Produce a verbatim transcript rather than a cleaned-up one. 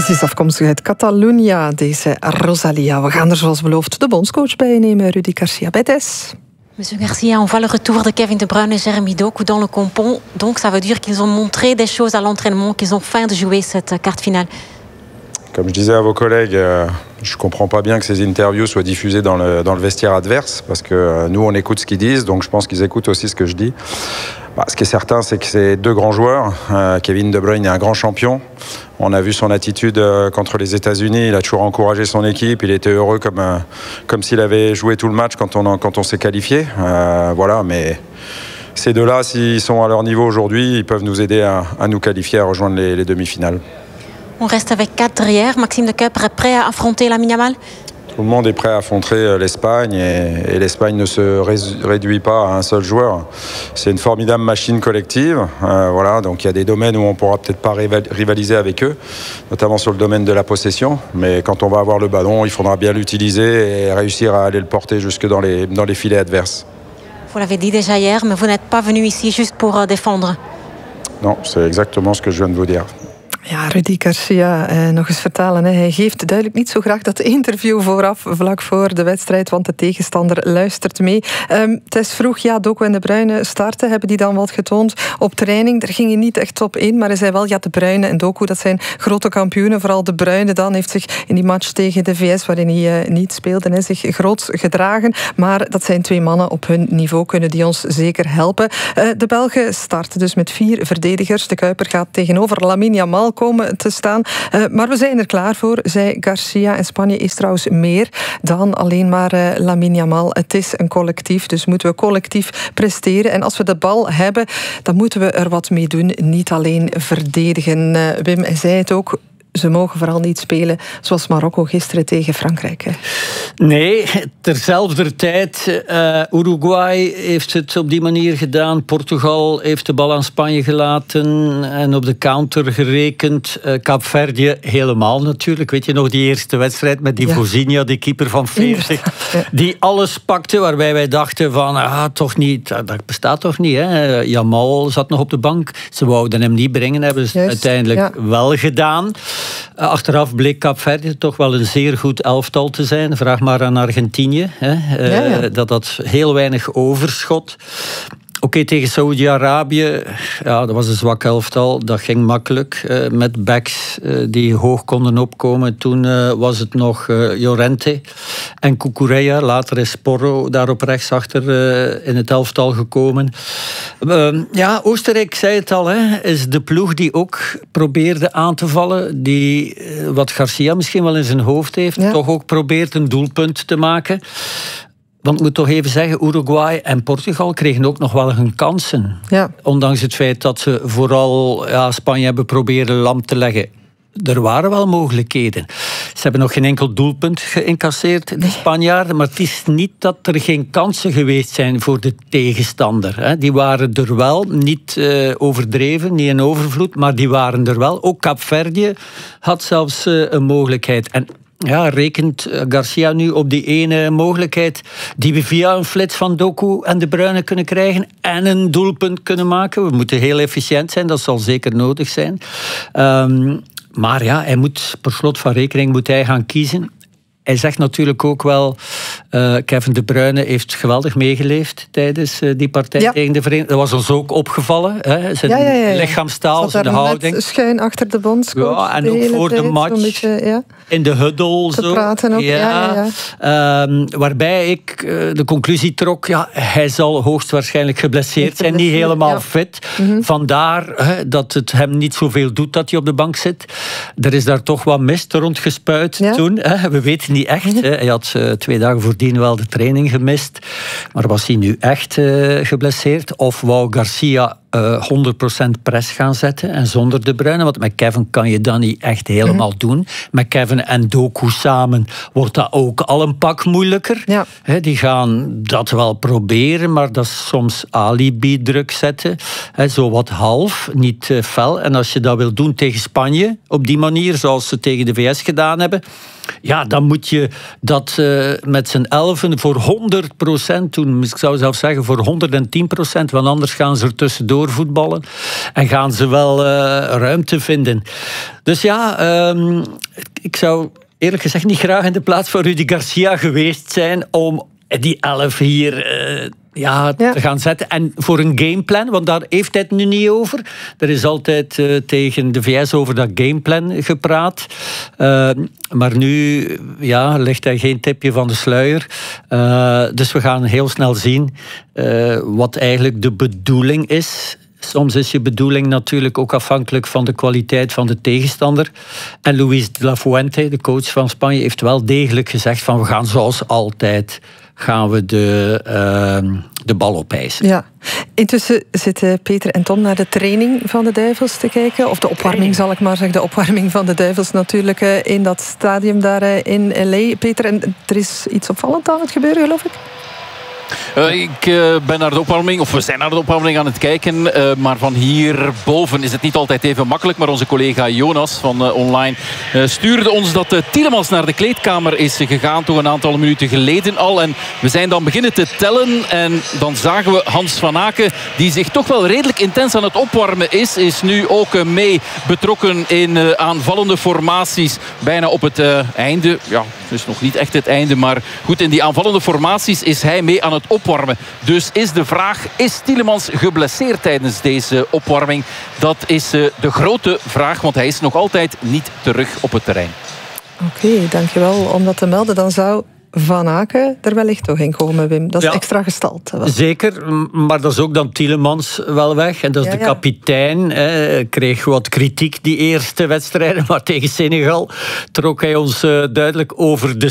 Ze is afkomstig uit Catalunya, deze Rosalia. We gaan er zoals beloofd de bondscoach bij nemen, Rudy Garcia bij Tess. Monsieur Garcia, on voit le retour de Kevin De Bruyne et Jeremy Doku dans le compon. Donc ça veut dire qu'ils ont montré des choses à l'entraînement, qu'ils ont faim de jouer cette carte finale. Comme je disais à vos collègues, euh, je ne comprends pas bien que ces interviews soient diffusées dans le, dans le vestiaire adverse, parce que euh, nous, on écoute ce qu'ils disent, donc je pense qu'ils écoutent aussi ce que je dis. Bah, ce qui est certain, c'est que c'est deux grands joueurs. Euh, Kevin De Bruyne est un grand champion. On a vu son attitude euh, contre les États-Unis. Il a toujours encouragé son équipe. Il était heureux comme, euh, comme s'il avait joué tout le match quand on, quand on s'est qualifié. Euh, voilà, mais ces deux-là, s'ils sont à leur niveau aujourd'hui, ils peuvent nous aider à, à nous qualifier, à rejoindre les, les demi-finales. On reste avec quatre derrière. Maxime de Kuiper est prêt à affronter Lamine Yamal? Tout le monde est prêt à affronter l'Espagne et, et l'Espagne ne se réduit pas à un seul joueur. C'est une formidable machine collective. Euh, voilà, donc il y a des domaines où on ne pourra peut-être pas rivaliser avec eux, notamment sur le domaine de la possession. Mais quand on va avoir le ballon, il faudra bien l'utiliser et réussir à aller le porter jusque dans les, dans les filets adverses. Vous l'avez dit déjà hier, mais vous n'êtes pas venu ici juste pour défendre. Non, c'est exactement ce que je viens de vous dire. Ja, Rudy Garcia, eh, nog eens vertalen. Hè. Hij geeft duidelijk niet zo graag dat interview vooraf, vlak voor de wedstrijd, want de tegenstander luistert mee. Um, Tess vroeg, ja, Doku en De Bruyne starten. Hebben die dan wat getoond op training? Daar ging hij niet echt op in, maar hij zei wel, ja, De Bruyne en Doku, dat zijn grote kampioenen. Vooral De Bruyne dan heeft zich in die match tegen de V S, waarin hij uh, niet speelde, hè, zich groot gedragen. Maar dat zijn twee mannen op hun niveau, kunnen die ons zeker helpen. Uh, de Belgen starten dus met vier verdedigers. De Kuiper gaat tegenover Lamine Yamal komen te staan. Uh, maar we zijn er klaar voor, zei Garcia. En Spanje is trouwens meer dan alleen maar uh, Lamine Yamal. Het is een collectief, dus moeten we collectief presteren. En als we de bal hebben, dan moeten we er wat mee doen. Niet alleen verdedigen. Uh, Wim zei het ook. Ze mogen vooral niet spelen zoals Marokko gisteren tegen Frankrijk. Hè. Nee, terzelfde tijd. Uh, Uruguay heeft het op die manier gedaan. Portugal heeft de bal aan Spanje gelaten en op de counter gerekend. Uh, Kaapverdië helemaal natuurlijk. Weet je nog die eerste wedstrijd met die ja. Vozinha, die keeper van veertig, ja. die alles pakte waarbij wij dachten van, ah, toch niet, dat bestaat toch niet. Hè? Yamal zat nog op de bank. Ze wouden hem niet brengen, hebben ze Juist, uiteindelijk ja. wel gedaan. Achteraf bleek Kaapverdië toch wel een zeer goed elftal te zijn. Vraag maar aan Argentinië. Hè. Ja, ja. Uh, dat had heel weinig overschot. Oké, okay, tegen Saoedi-Arabië, ja, dat was een zwak elftal. Dat ging makkelijk, uh, met backs uh, die hoog konden opkomen. Toen uh, was het nog uh, Llorente en Cucurella. Later is Porro daar op rechts achter uh, in het elftal gekomen. Uh, ja, Oostenrijk, zei het al, hè, is de ploeg die ook probeerde aan te vallen. Die, uh, wat Garcia misschien wel in zijn hoofd heeft, ja. toch ook probeert een doelpunt te maken. Want ik moet toch even zeggen, Uruguay en Portugal kregen ook nog wel hun kansen. Ja. Ondanks het feit dat ze vooral ja, Spanje hebben proberen lam te leggen. Er waren wel mogelijkheden. Ze hebben nog geen enkel doelpunt geïncasseerd, de Spanjaarden. Maar het is niet dat er geen kansen geweest zijn voor de tegenstander. Die waren er wel, niet uh, overdreven, niet in overvloed, maar die waren er wel. Ook Kaapverdië had zelfs uh, een mogelijkheid. En ja, rekent Garcia nu op die ene mogelijkheid die we via een flits van Doku en De Bruyne kunnen krijgen en een doelpunt kunnen maken. We moeten heel efficiënt zijn, dat zal zeker nodig zijn. Um, maar ja, hij moet, per slot van rekening moet hij gaan kiezen. Hij zegt natuurlijk ook wel, uh, Kevin De Bruyne heeft geweldig meegeleefd tijdens uh, die partij ja. tegen de Verenigde. Dat was ons ook opgevallen. Hè? Zijn ja, ja, ja, ja. lichaamstaal, zijn houding. Schuin achter de bondscoach. Ja, en ook voor tijd, de match. Beetje, ja. In de huddle. Te zo. praten ook. Ja. Ja, ja, ja. Um, waarbij ik uh, de conclusie trok, ja, hij zal hoogstwaarschijnlijk geblesseerd zijn, niet helemaal ja. fit. Mm-hmm. Vandaar uh, dat het hem niet zoveel doet dat hij op de bank zit. Er is daar toch wat mist rondgespuit ja. toen. Uh, we weten niet echt. Hè. Hij had uh, twee dagen voordien wel de training gemist. Maar was hij nu echt uh, geblesseerd? Of wou Garcia uh, honderd procent press gaan zetten en zonder De Bruyne? Want met Kevin kan je dat niet echt helemaal mm-hmm. doen. Met Kevin en Doku samen wordt dat ook al een pak moeilijker. Ja. He, die gaan dat wel proberen, maar dat is soms alibi-druk zetten. He, zo wat half, niet uh, fel. En als je dat wil doen tegen Spanje, op die manier, zoals ze tegen de V S gedaan hebben, Ja, dan moet je dat uh, met z'n elfen voor honderd procent doen. Ik zou zelfs zeggen voor honderdtien procent, want anders gaan ze er tussendoor voetballen en gaan ze wel uh, ruimte vinden. Dus ja, um, ik zou eerlijk gezegd niet graag in de plaats van Rudy Garcia geweest zijn om die elf hier uh, ja, ja. te gaan zetten. En voor een gameplan, want daar heeft hij het nu niet over. Er is altijd uh, tegen de V S over dat gameplan gepraat. Uh, maar nu ja, legt hij geen tipje van de sluier. Uh, dus we gaan heel snel zien uh, wat eigenlijk de bedoeling is. Soms is je bedoeling natuurlijk ook afhankelijk van de kwaliteit van de tegenstander. En Luis de la Fuente, de coach van Spanje, heeft wel degelijk gezegd van we gaan zoals altijd gaan we de, uh, de bal opeisen. Ja. Intussen zitten Peter en Tom naar de training van de Duivels te kijken. Of de opwarming, zal ik maar zeggen. De opwarming van de Duivels natuurlijk in dat stadium daar in L A. Peter, en er is iets opvallend aan het gebeuren, geloof ik? Uh, ik uh, ben naar de opwarming, of we zijn naar de opwarming aan het kijken. Uh, maar van hierboven is het niet altijd even makkelijk. Maar onze collega Jonas van uh, online uh, stuurde ons dat uh, Tielemans naar de kleedkamer is gegaan. Toch een aantal minuten geleden al. En we zijn dan beginnen te tellen. En dan zagen we Hans van Aken, die zich toch wel redelijk intens aan het opwarmen is. Is nu ook uh, mee betrokken in uh, aanvallende formaties. Bijna op het uh, einde. Ja, dus nog niet echt het einde. Maar goed, in die aanvallende formaties is hij mee aan het opwarmen. Dus is de vraag, is Tielemans geblesseerd tijdens deze opwarming? Dat is uh, de grote vraag, want hij is nog altijd niet terug op het terrein. Oké, okay, dankjewel om dat te melden. Dan zou Van Aken er wellicht toch in komen, Wim. Dat is ja, extra gestald. Zeker, maar dat is ook dan Tielemans wel weg. En dat is ja, de kapitein. Hij kreeg wat kritiek die eerste wedstrijden, maar tegen Senegal trok hij ons uh, duidelijk over de